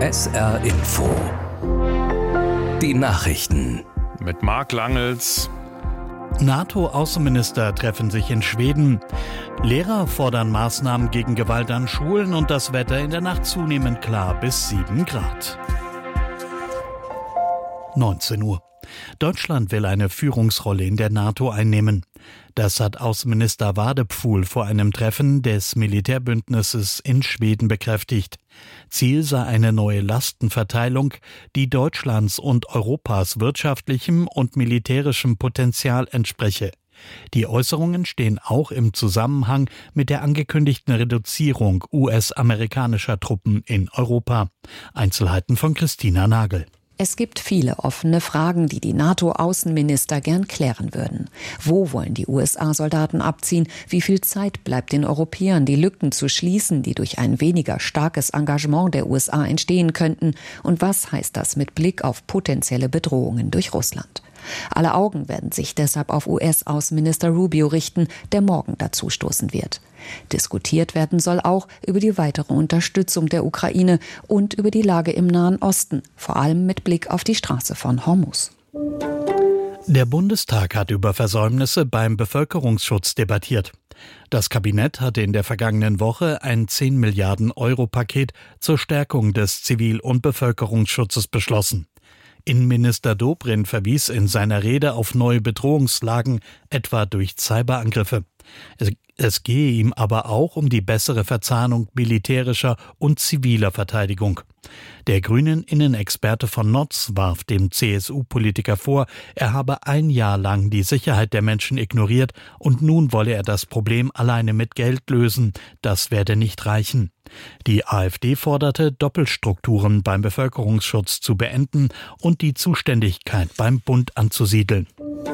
SR Info. Die Nachrichten. Mit Marc Langels. NATO-Außenminister treffen sich in Schweden. Lehrer fordern Maßnahmen gegen Gewalt an Schulen und das Wetter in der Nacht zunehmend klar bis 7 Grad. 19 Uhr. Deutschland will eine Führungsrolle in der NATO einnehmen. Das hat Außenminister Wadepfuhl vor einem Treffen des Militärbündnisses in Schweden bekräftigt. Ziel sei eine neue Lastenverteilung, die Deutschlands und Europas wirtschaftlichem und militärischem Potenzial entspreche. Die Äußerungen stehen auch im Zusammenhang mit der angekündigten Reduzierung US-amerikanischer Truppen in Europa. Einzelheiten von Christina Nagel. Es gibt viele offene Fragen, die die NATO-Außenminister gern klären würden. Wo wollen die USA-Soldaten abziehen? Wie viel Zeit bleibt den Europäern, die Lücken zu schließen, die durch ein weniger starkes Engagement der USA entstehen könnten? Und was heißt das mit Blick auf potenzielle Bedrohungen durch Russland? Alle Augen werden sich deshalb auf US-Außenminister Rubio richten, der morgen dazustoßen wird. Diskutiert werden soll auch über die weitere Unterstützung der Ukraine und über die Lage im Nahen Osten, vor allem mit Blick auf die Straße von Hormuz. Der Bundestag hat über Versäumnisse beim Bevölkerungsschutz debattiert. Das Kabinett hatte in der vergangenen Woche ein 10 Milliarden Euro Paket zur Stärkung des Zivil- und Bevölkerungsschutzes beschlossen. Innenminister Dobrindt verwies in seiner Rede auf neue Bedrohungslagen, etwa durch Cyberangriffe. Es gehe ihm aber auch um die bessere Verzahnung militärischer und ziviler Verteidigung. Der grünen Innenexperte von Notz warf dem CSU-Politiker vor, er habe ein Jahr lang die Sicherheit der Menschen ignoriert und nun wolle er das Problem alleine mit Geld lösen. Das werde nicht reichen. Die AfD forderte, Doppelstrukturen beim Bevölkerungsschutz zu beenden und die Zuständigkeit beim Bund anzusiedeln.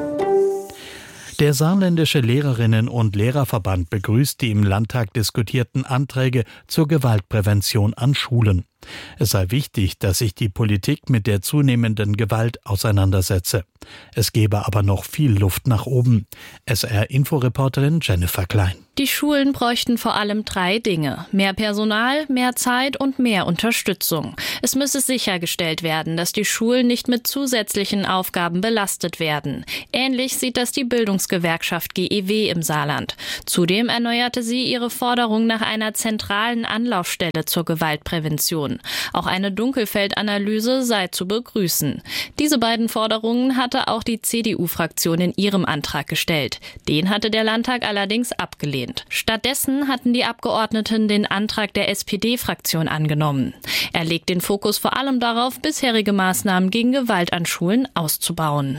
Der saarländische Lehrerinnen- und Lehrerverband begrüßt die im Landtag diskutierten Anträge zur Gewaltprävention an Schulen. Es sei wichtig, dass sich die Politik mit der zunehmenden Gewalt auseinandersetze. Es gebe aber noch viel Luft nach oben. SR-Inforeporterin Jennifer Klein. Die Schulen bräuchten vor allem 3 Dinge. Mehr Personal, mehr Zeit und mehr Unterstützung. Es müsse sichergestellt werden, dass die Schulen nicht mit zusätzlichen Aufgaben belastet werden. Ähnlich sieht das die Bildungsgewerkschaft GEW im Saarland. Zudem erneuerte sie ihre Forderung nach einer zentralen Anlaufstelle zur Gewaltprävention. Auch eine Dunkelfeldanalyse sei zu begrüßen. Diese beiden Forderungen hatte auch die CDU-Fraktion in ihrem Antrag gestellt. Den hatte der Landtag allerdings abgelehnt. Stattdessen hatten die Abgeordneten den Antrag der SPD-Fraktion angenommen. Er legt den Fokus vor allem darauf, bisherige Maßnahmen gegen Gewalt an Schulen auszubauen.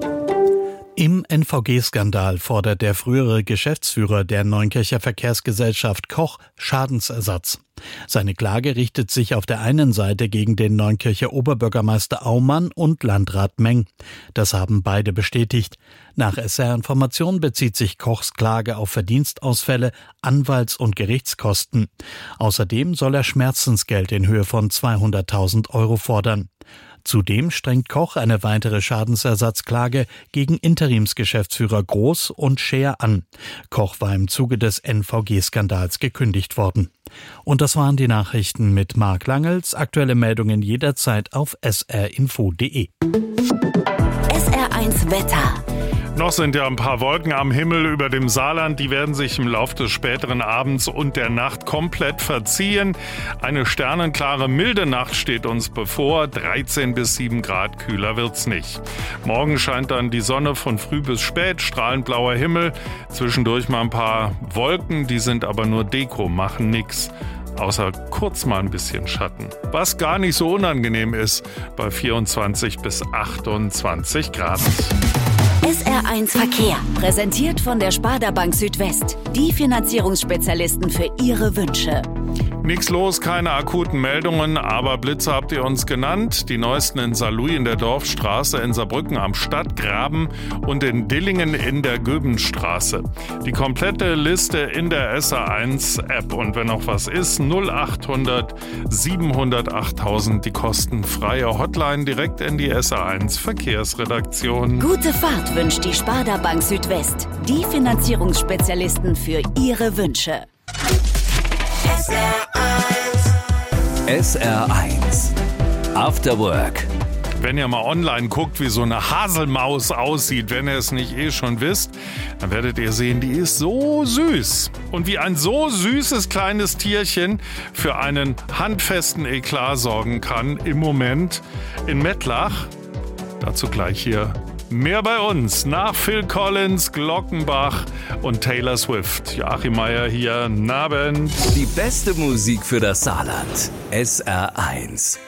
Im NVG-Skandal fordert der frühere Geschäftsführer der Neunkircher Verkehrsgesellschaft Koch Schadensersatz. Seine Klage richtet sich auf der einen Seite gegen den Neunkircher Oberbürgermeister Aumann und Landrat Meng. Das haben beide bestätigt. Nach SR-Information bezieht sich Kochs Klage auf Verdienstausfälle, Anwalts- und Gerichtskosten. Außerdem soll er Schmerzensgeld in Höhe von 200.000 Euro fordern. Zudem strengt Koch eine weitere Schadensersatzklage gegen Interimsgeschäftsführer Groß und Scheer an. Koch war im Zuge des NVG-Skandals gekündigt worden. Und das waren die Nachrichten mit Marc Langels. Aktuelle Meldungen jederzeit auf srinfo.de. SR1 Wetter. Noch sind ja ein paar Wolken am Himmel über dem Saarland. Die werden sich im Laufe des späteren Abends und der Nacht komplett verziehen. Eine sternenklare, milde Nacht steht uns bevor. 13 bis 7 Grad kühler wird's nicht. Morgen scheint dann die Sonne von früh bis spät, strahlend blauer Himmel. Zwischendurch mal ein paar Wolken, die sind aber nur Deko, machen nix. Außer kurz mal ein bisschen Schatten. Was gar nicht so unangenehm ist bei 24 bis 28 Grad. SR1 Verkehr, präsentiert von der Sparda Bank Südwest. Die Finanzierungsspezialisten für Ihre Wünsche. Nichts los, keine akuten Meldungen, aber Blitze habt ihr uns genannt. Die neuesten in Saarlouis in der Dorfstraße, in Saarbrücken am Stadtgraben und in Dillingen in der Göbenstraße. Die komplette Liste in der SR1-App. Und wenn noch was ist, 0800 700 8000, die kostenfreie Hotline direkt in die SR1 Verkehrsredaktion. Gute Fahrt wünscht die Sparda Bank Südwest. Die Finanzierungsspezialisten für Ihre Wünsche. SR1 After Work. Wenn ihr mal online guckt, wie so eine Haselmaus aussieht, wenn ihr es nicht schon wisst, dann werdet ihr sehen, die ist so süß. Und wie ein so süßes kleines Tierchen für einen handfesten Eklat sorgen kann im Moment in Mettlach. Dazu gleich hier mehr bei uns. Nach Phil Collins, Glockenbach und Taylor Swift. Joachim Meier hier, guten Abend. Die beste Musik für das Saarland. SR1.